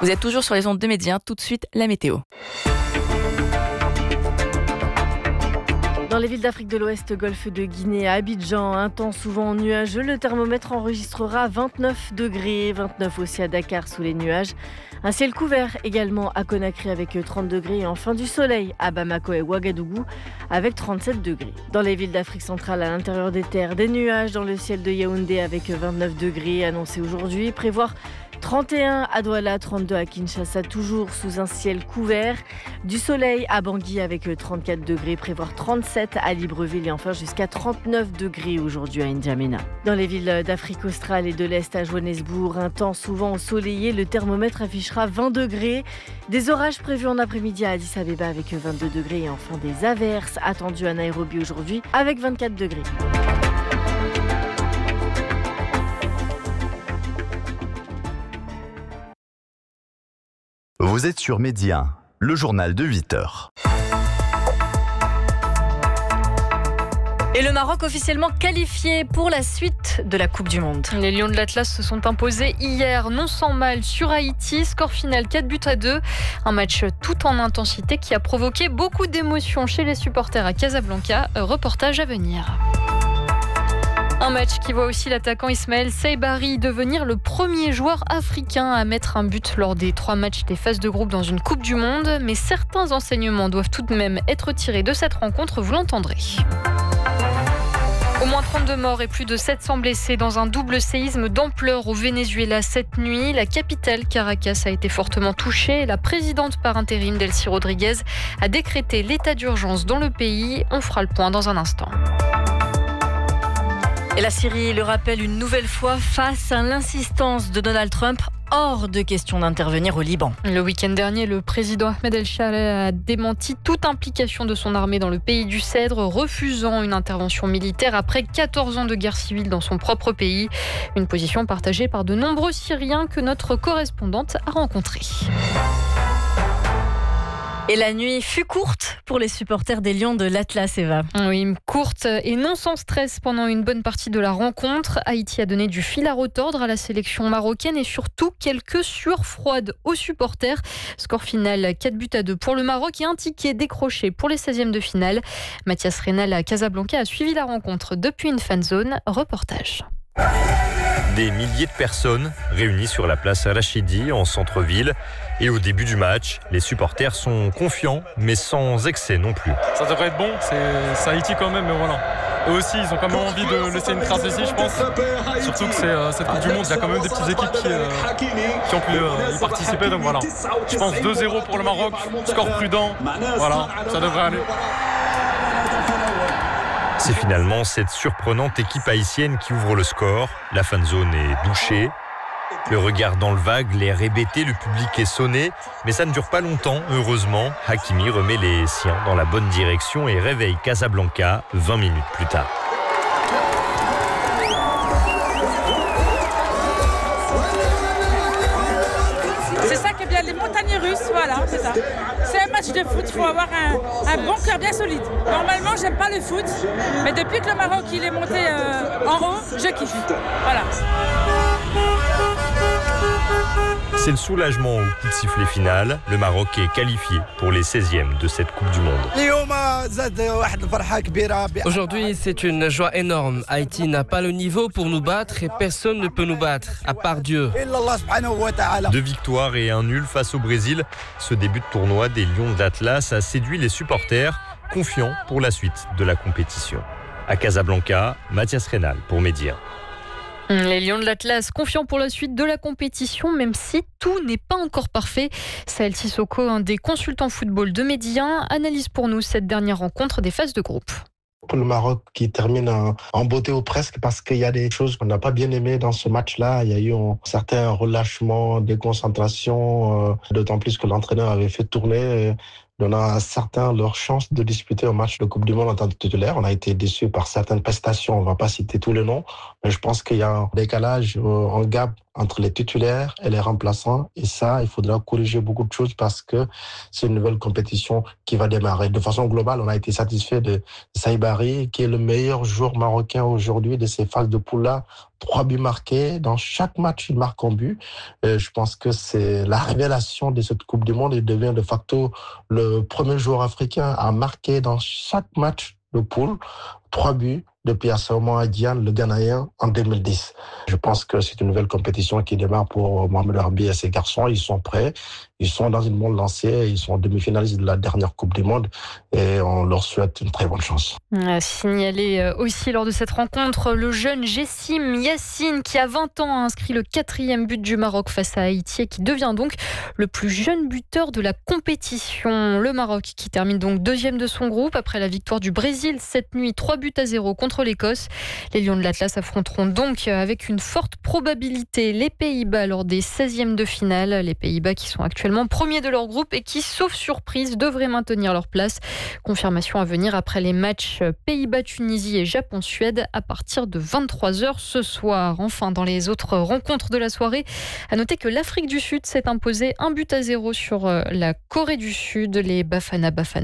Vous êtes toujours sur les ondes de Média. Tout de suite, la météo. Dans les villes d'Afrique de l'Ouest, golfe de Guinée, à Abidjan, un temps souvent nuageux, le thermomètre enregistrera 29 degrés, 29 aussi à Dakar sous les nuages. Un ciel couvert également à Conakry avec 30 degrés et enfin du soleil à Bamako et Ouagadougou avec 37 degrés. Dans les villes d'Afrique centrale, à l'intérieur des terres, des nuages dans le ciel de Yaoundé avec 29 degrés annoncés aujourd'hui. Prévoir 31 à Douala, 32 à Kinshasa, toujours sous un ciel couvert. Du soleil à Bangui avec 34 degrés, prévoir 37 à Libreville et enfin jusqu'à 39 degrés aujourd'hui à N'Djamena. Dans les villes d'Afrique australe et de l'Est à Johannesburg, un temps souvent ensoleillé, le thermomètre affichera 20 degrés. Des orages prévus en après-midi à Addis Abeba avec 22 degrés et enfin des averses attendues à Nairobi aujourd'hui avec 24 degrés. Vous êtes sur Média, le journal de 8h. Et le Maroc officiellement qualifié pour la suite de la Coupe du Monde. Les Lions de l'Atlas se sont imposés hier, non sans mal, sur Haïti. Score final 4-2. Un match tout en intensité qui a provoqué beaucoup d'émotions chez les supporters à Casablanca. Reportage à venir. Un match qui voit aussi l'attaquant Ismaël Saibari devenir le premier joueur africain à mettre un but lors des 3 matchs des phases de groupe dans une Coupe du Monde. Mais certains enseignements doivent tout de même être tirés de cette rencontre, vous l'entendrez. Au moins 32 morts et plus de 700 blessés dans un double séisme d'ampleur au Venezuela cette nuit. La capitale Caracas a été fortement touchée. La présidente par intérim Delcy Rodriguez a décrété l'état d'urgence dans le pays. On fera le point dans un instant. Et la Syrie le rappelle une nouvelle fois face à l'insistance de Donald Trump. Hors de question d'intervenir au Liban. Le week-end dernier, le président Ahmed El-Sharaa a démenti toute implication de son armée dans le pays du Cèdre, refusant une intervention militaire après 14 ans de guerre civile dans son propre pays. Une position partagée par de nombreux Syriens que notre correspondante a rencontrés. Et la nuit fut courte pour les supporters des Lions de l'Atlas, Eva. Oui, courte et non sans stress pendant une bonne partie de la rencontre. Haïti a donné du fil à retordre à la sélection marocaine et surtout quelques sueurs froides aux supporters. Score final 4-2 pour le Maroc et un ticket décroché pour les 16e de finale. Mathias Reynal à Casablanca a suivi la rencontre depuis une fanzone. Reportage. Des milliers de personnes réunies sur la place Rachidi en centre-ville. Et au début du match, les supporters sont confiants, mais sans excès non plus. Ça devrait être bon, c'est Haïti quand même, mais voilà. Eux aussi, ils ont quand même envie de laisser une trace ici, je pense. Surtout que c'est cette Coupe du Monde, il y a quand même des petites équipes qui ont pu y participer. Donc voilà, je pense 2-0 pour le Maroc, score prudent, voilà, ça devrait aller. C'est finalement cette surprenante équipe haïtienne qui ouvre le score. La fanzone est bouchée. Le regard dans le vague, l'air hébété, le public est sonné. Mais ça ne dure pas longtemps, heureusement. Hakimi remet les siens dans la bonne direction et réveille Casablanca 20 minutes plus tard. C'est ça qui est bien, les montagnes russes, voilà, c'est ça. C'est un match de foot, il faut avoir un bon cœur bien solide. Normalement, j'aime pas le foot, mais depuis que le Maroc il est monté en haut, je kiffe. Voilà. C'est le soulagement au coup de sifflet final. Le Maroc est qualifié pour les 16e de cette Coupe du Monde. Aujourd'hui, c'est une joie énorme. Haïti n'a pas le niveau pour nous battre et personne ne peut nous battre, à part Dieu. 2 victoires et un nul face au Brésil. Ce début de tournoi des Lions d'Atlas a séduit les supporters, confiants pour la suite de la compétition. À Casablanca, Mathias Reynal pour Média. Les Lions de l'Atlas confiants pour la suite de la compétition, même si tout n'est pas encore parfait. Sahel Sissoko, un des consultants football de Média, analyse pour nous cette dernière rencontre des phases de groupe. Pour le Maroc qui termine en beauté ou presque, parce qu'il y a des choses qu'on n'a pas bien aimées dans ce match-là. Il y a eu un certain relâchement, déconcentration, d'autant plus que l'entraîneur avait fait tourner, donnant à certains leur chance de disputer un match de Coupe du Monde en tant que titulaire. On a été déçus par certaines prestations, on ne va pas citer tous les noms, mais je pense qu'il y a un décalage, un gap entre les titulaires et les remplaçants. Et ça, il faudra corriger beaucoup de choses parce que c'est une nouvelle compétition qui va démarrer. De façon globale, on a été satisfait de Saibari, qui est le meilleur joueur marocain aujourd'hui de ces phases de poule-là. 3 buts marqués. Dans chaque match, il marque un but. Je pense que c'est la révélation de cette Coupe du Monde. Il devient de facto le premier joueur africain à marquer dans chaque match de poule 3 buts depuis Asamoah Gyan, le Ghanéen, en 2010. Je pense que c'est une nouvelle compétition qui démarre pour Mohamed Harbi et ses garçons. Ils sont prêts, ils sont dans une bonne lancée, ils sont demi-finalistes de la dernière Coupe du Monde et on leur souhaite une très bonne chance. Signalé aussi lors de cette rencontre, le jeune Jessim Yassine qui a 20 ans a inscrit le 4e but du Maroc face à Haïti et qui devient donc le plus jeune buteur de la compétition. Le Maroc qui termine donc 2e de son groupe après la victoire du Brésil cette nuit, 3-0 contre l'Écosse. Les Lions de l'Atlas affronteront donc avec une forte probabilité les Pays-Bas lors des 16e de finale. Les Pays-Bas qui sont actuellement premiers de leur groupe et qui, sauf surprise, devraient maintenir leur place. Confirmation à venir après les matchs Pays-Bas-Tunisie et Japon-Suède à partir de 23h ce soir. Enfin, dans les autres rencontres de la soirée, à noter que l'Afrique du Sud s'est imposée 1-0 sur la Corée du Sud. Les Bafana